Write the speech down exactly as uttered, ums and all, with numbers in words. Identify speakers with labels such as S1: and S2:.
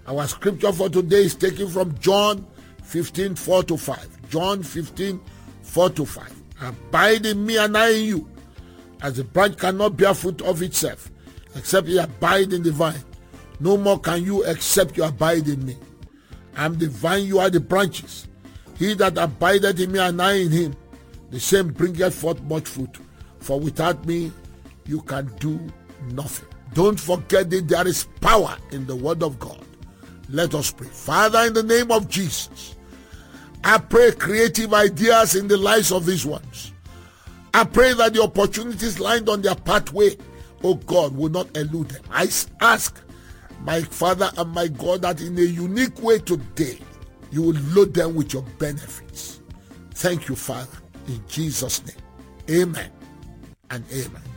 S1: Our scripture for today is taken from John fifteen, four to five. John fifteen, four to five. Abide in me and I in you, as the branch cannot bear fruit of itself, except ye abide in the vine. No more can you except you abide in me. I am the vine, you are the branches. He that abideth in me and I in him, the same bringeth forth much fruit. For without me, you can do nothing. Don't forget that there is power in the word of God. Let us pray. Father, in the name of Jesus, I pray creative ideas in the lives of these ones. I pray that the opportunities lined on their pathway, oh God, will not elude them. I ask, my Father and my God, that in a unique way today, you will load them with your benefits. Thank you, Father, in Jesus' name. Amen and amen.